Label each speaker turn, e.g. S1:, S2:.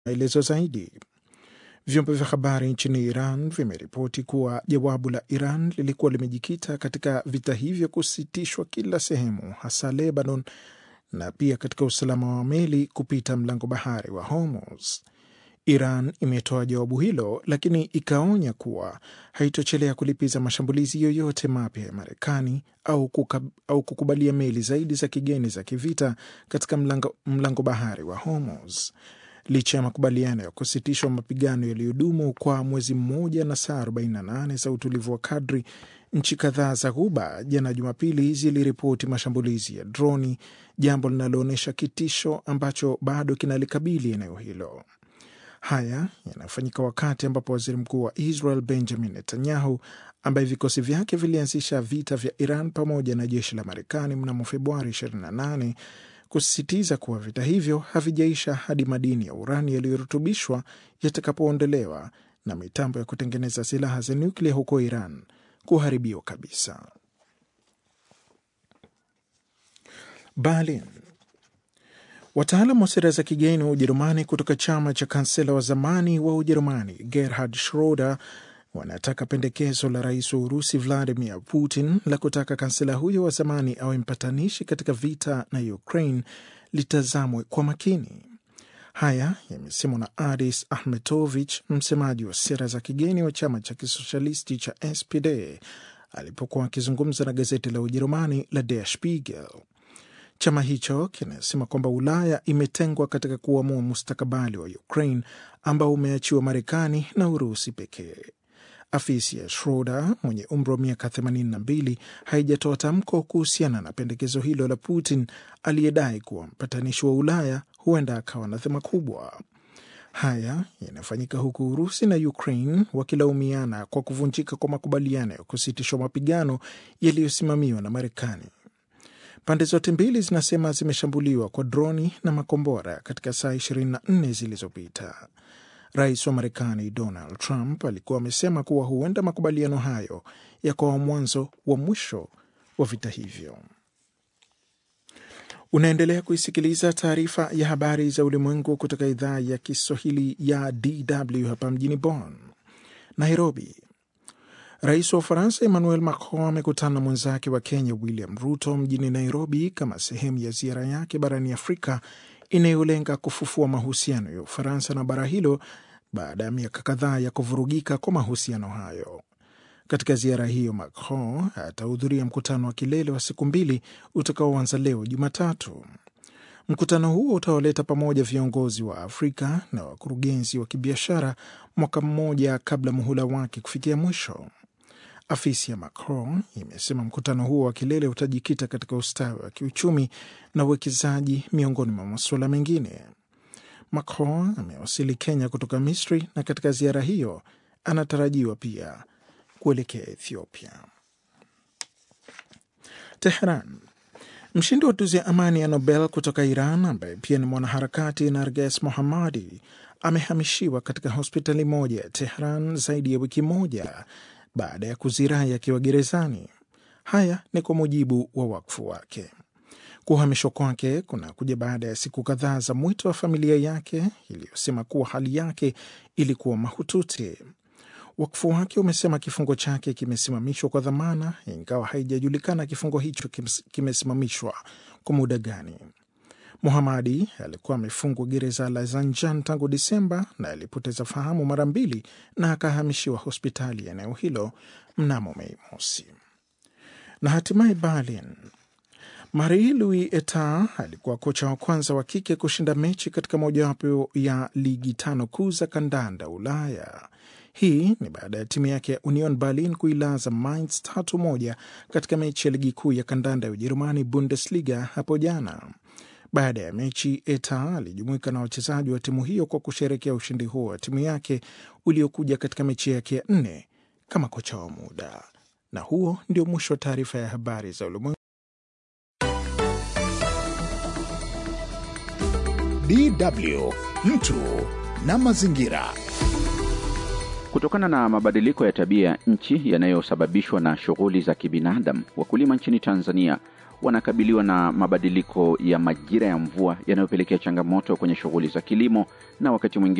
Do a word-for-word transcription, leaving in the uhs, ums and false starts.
S1: Maelezo zaidi. Vyombo vya habari nchini Iran vimeripoti kuwa jawabu la Iran lilikuwa limejikita katika vita hivyo kusitishwa kila sehemu, hasa Lebanon, na pia katika usalama wa meli kupita mlango bahari wa Hormuz. Iran imetoa jawabu hilo, lakini ikaonya kuwa haitochelea kulipiza mashambulizi yoyote mapya ya Marekani au, kukab, au kukubalia meli zaidi za kigeni za kivita katika mlango, mlango bahari wa Hormuz. Licha ya makubaliano ya kusitishwa mapigano yaliyodumu kwa mwezi mmoja na saa arobaini na nane za utulivu wa kadri, nchi kadhaa za Ghuba jana Jumapili ziliripoti mashambulizi ya droni, jambo linaloonyesha kitisho ambacho bado kinalikabili eneo hilo. Haya yanafanyika wakati ambapo waziri mkuu wa Israel Benjamin Netanyahu, ambaye vikosi vyake vilianzisha vita vya Iran pamoja na jeshi la Marekani mnamo Februari ishirini na nane, kusisitiza kuwa vita hivyo havijaisha hadi madini ya urani yaliyorutubishwa yatakapoondolewa na mitambo ya kutengeneza silaha za nyuklia huko Iran kuharibiwa kabisa. Berlin. Wataalamu wa sera za kigeni wa Ujerumani kutoka chama cha kansela wa zamani wa Ujerumani Gerhard Schröder wanataka pendekezo la rais wa Urusi Vladimir Putin la kutaka kansela huyo wa zamani awe mpatanishi katika vita na Ukraine litazamwe kwa makini. Haya yamesemwa na Adis Ahmetovich, msemaji wa sera za kigeni wa chama cha kisoshalisti cha S P D, alipokuwa akizungumza na gazeti la Ujerumani la Der Spiegel. Chama hicho kinasema kwamba Ulaya imetengwa katika kuamua mustakabali wa Ukraine ambao umeachiwa Marekani na Urusi pekee. Afisi ya Schröder mwenye umri wa miaka themanini na mbili haijatoa tamko kuhusiana na pendekezo hilo la Putin, aliyedai kuwa mpatanishi wa Ulaya huenda akawa na dhima kubwa. Haya yanafanyika huku Urusi na Ukraine wakilaumiana kwa kuvunjika kwa makubaliano ya kusitishwa mapigano yaliyosimamiwa na Marekani. Pande zote mbili zinasema zimeshambuliwa kwa droni na makombora katika saa ishirini na nne zilizopita. Rais wa Marekani Donald Trump alikuwa amesema kuwa huenda makubaliano hayo yakawa mwanzo wa mwisho wa vita hivyo. Unaendelea kuisikiliza taarifa ya habari za ulimwengu kutoka idhaa ya Kiswahili ya D W hapa mjini Bonn. Nairobi. Rais wa Ufaransa Emmanuel Macron amekutana na mwenzake wa Kenya William Ruto mjini Nairobi kama sehemu ya ziara yake barani Afrika inayolenga kufufua mahusiano ya Ufaransa na bara hilo baada ya miaka kadhaa ya kuvurugika kwa mahusiano hayo. Katika ziara hiyo, Macron atahudhuria mkutano wa kilele wa siku mbili utakaoanza leo Jumatatu. Mkutano huo utawaleta pamoja viongozi wa Afrika na wakurugenzi wa kibiashara mwaka mmoja kabla muhula wake kufikia mwisho. Afisi ya Macron imesema mkutano huo wa kilele utajikita katika ustawi wa kiuchumi na uwekezaji miongoni mwa masuala mengine. Macron amewasili Kenya kutoka Misri na katika ziara hiyo anatarajiwa pia kuelekea Ethiopia. Tehran. Mshindi wa tuzo ya amani ya Nobel kutoka Iran ambaye pia ni mwanaharakati Narges Mohammadi amehamishiwa katika hospitali moja ya Tehran zaidi ya wiki moja baada ya kuzirai akiwa gerezani. Haya ni kwa mujibu wa wakfu wake. Kuhamishwa kwake kuna kuja baada ya siku kadhaa za mwito wa familia yake iliyosema kuwa hali yake ilikuwa mahututi. Wakfu wake umesema kifungo chake kimesimamishwa kwa dhamana, ingawa haijajulikana kifungo hicho kimesimamishwa kwa muda gani. Mohammadi alikuwa amefungwa gereza la Zanjan tangu Disemba na alipoteza fahamu mara mbili na akahamishiwa hospitali ya eneo hilo mnamo Mei mosi. Na hatimaye Berlin. Marie-Louise Eta alikuwa kocha wa kwanza wa kike kushinda mechi katika mojawapo ya ligi tano kuu za kandanda Ulaya. Hii ni baada ya timu yake ya Union Berlin kuilaza Mainz tatu moja katika mechi ya ligi kuu ya kandanda ya Ujerumani Bundesliga hapo jana. Baada ya mechi, Eta alijumuika na wachezaji wa timu hiyo kwa kusherehekea ushindi huo wa timu yake uliokuja katika mechi yake ya nne kama kocha wa muda. Na huo ndio mwisho wa taarifa ya habari za ulimwengu.
S2: D W mtu na mazingira.
S3: Kutokana na mabadiliko ya tabia nchi yanayosababishwa na shughuli za kibinadamu, wakulima nchini Tanzania wanakabiliwa na mabadiliko ya majira ya mvua yanayopelekea changamoto kwenye shughuli za kilimo na wakati mwingine